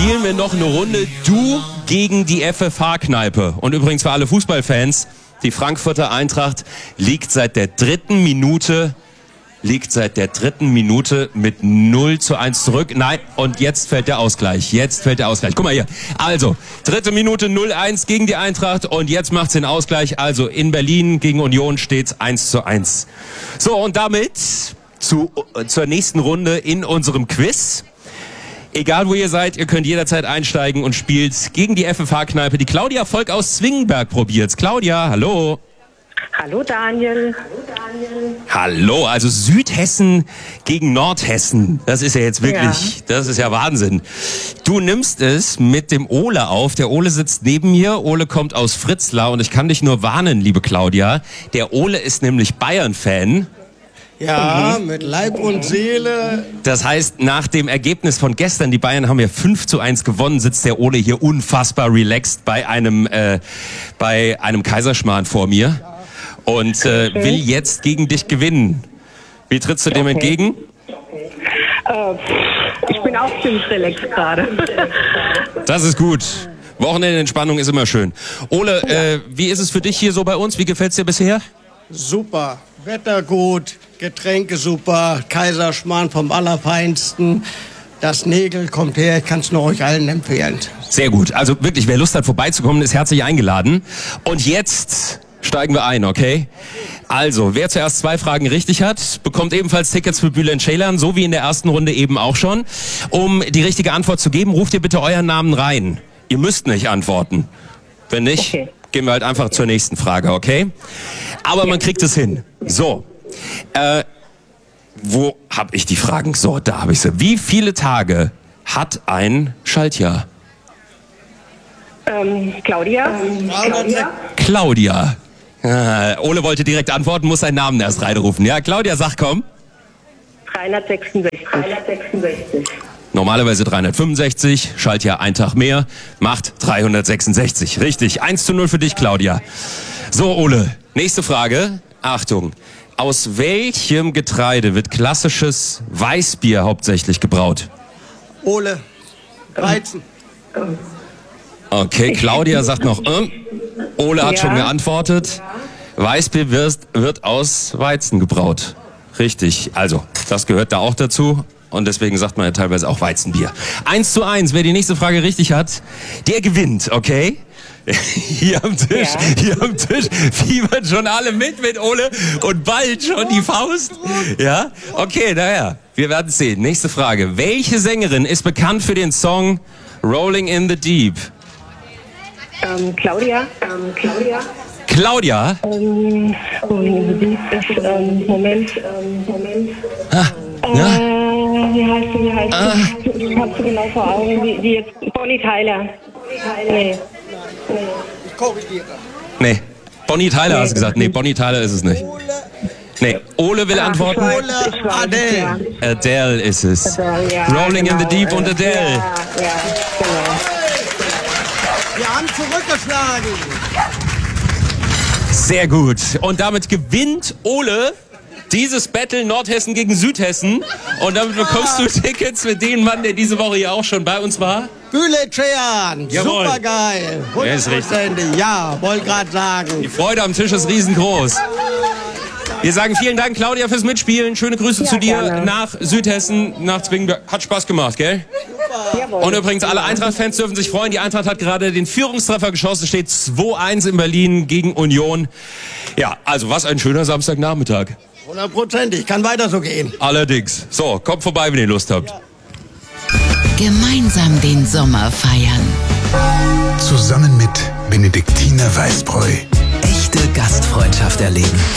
spielen wir noch eine Runde. Du gegen die FFH-Kneipe. Und übrigens für alle Fußballfans, die Frankfurter Eintracht liegt seit der dritten Minute mit 0:1 zurück. Nein, und jetzt fällt der Ausgleich. Guck mal hier. Also, dritte Minute 0:1 gegen die Eintracht und jetzt macht's den Ausgleich. Also in Berlin gegen Union steht's 1:1. So, und damit zur nächsten Runde in unserem Quiz. Egal wo ihr seid, ihr könnt jederzeit einsteigen und spielt gegen die FFH-Kneipe. Die Claudia Volk aus Zwingenberg probiert's. Claudia, hallo. Hallo Daniel. Hallo, also Südhessen gegen Nordhessen. Das ist ja jetzt wirklich, Das ist ja Wahnsinn. Du nimmst es mit dem Ole auf. Der Ole sitzt neben mir. Ole kommt aus Fritzlar und ich kann dich nur warnen, liebe Claudia. Der Ole ist nämlich Bayern-Fan. Ja, mit Leib und Seele. Das heißt, nach dem Ergebnis von gestern, die Bayern haben ja 5:1 gewonnen, sitzt der Ole hier unfassbar relaxed bei einem Kaiserschmarrn vor mir und will jetzt gegen dich gewinnen. Wie trittst du dem entgegen? Ich bin auch ziemlich relaxed gerade. Das ist gut. Wochenendentspannung ist immer schön. Ole, wie ist es für dich hier so bei uns? Wie gefällt's dir bisher? Super. Wetter gut, Getränke super, Kaiserschmarrn vom Allerfeinsten. Das Nägel kommt her, ich kann es nur euch allen empfehlen. Sehr gut. Also wirklich, wer Lust hat vorbeizukommen, ist herzlich eingeladen. Und jetzt steigen wir ein, okay? Also, wer zuerst 2 Fragen richtig hat, bekommt ebenfalls Tickets für Bülent Ceylan, so wie in der ersten Runde eben auch schon. Um die richtige Antwort zu geben, ruft ihr bitte euren Namen rein. Ihr müsst nicht antworten. Wenn nicht, gehen wir halt einfach zur nächsten Frage, okay? Aber man kriegt es hin. So, wo habe ich die Fragen? So, da habe ich sie. Wie viele Tage hat ein Schaltjahr? Claudia. Claudia. Ole wollte direkt antworten, muss seinen Namen erst reinrufen. Ja, Claudia, sag komm. 366. Normalerweise 365, Schaltjahr ein Tag mehr, macht 366. Richtig, 1:0 für dich, Claudia. So, Ole, nächste Frage. Achtung, aus welchem Getreide wird klassisches Weißbier hauptsächlich gebraut? Ole, Weizen. Okay, Claudia sagt noch, Ole hat schon geantwortet. Weißbier wird aus Weizen gebraut. Richtig, also, das gehört da auch dazu. Und deswegen sagt man ja teilweise auch Weizenbier. 1:1, wer die nächste Frage richtig hat, der gewinnt, okay? Hier am Tisch fiebern schon alle mit Ole und bald schon die Faust. Ja, okay, naja, wir werden sehen. Nächste Frage. Welche Sängerin ist bekannt für den Song Rolling in the Deep? Claudia. Claudia? Moment. Ja? Wie heißt sie? Ich hab sie genau vor Augen. Die jetzt. Bonnie Tyler. Nee. Ich korrigiere. Nee. Bonnie Tyler hast du gesagt. Nee, Bonnie Tyler ist es nicht. Nee, Ole will antworten. Adele. Adele ist es. Adele, ja, Rolling in the Deep und Adele. Ja, genau. Wir haben zurückgeschlagen. Sehr gut. Und damit gewinnt Ole dieses Battle Nordhessen gegen Südhessen. Und damit bekommst du Tickets für den Mann, der diese Woche ja auch schon bei uns war. Bülent Ceylan, Jawohl. super geil. Ja, ist richtig. Ja, wollte gerade sagen. Die Freude am Tisch ist riesengroß. Wir sagen vielen Dank, Claudia, fürs Mitspielen. Schöne Grüße zu dir gerne. nach Südhessen, nach Zwingenberg. Hat Spaß gemacht, gell? Jawohl. Und übrigens, alle Eintracht-Fans dürfen sich freuen. Die Eintracht hat gerade den Führungstreffer geschossen. Es steht 2:1 in Berlin gegen Union. Ja, also was ein schöner Samstagnachmittag. 100%, kann weiter so gehen. Allerdings. So, kommt vorbei, wenn ihr Lust habt. Gemeinsam den Sommer feiern. Zusammen mit Benediktiner Weißbräu. Echte Gastfreundschaft erleben.